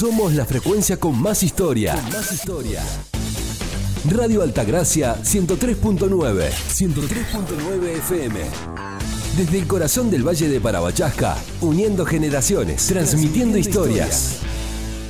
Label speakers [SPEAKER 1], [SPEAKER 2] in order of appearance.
[SPEAKER 1] Somos la frecuencia con más historia. Radio Altagracia 103.9. 103.9 FM. Desde el corazón del Valle de Parabachasca, uniendo generaciones, transmitiendo historias.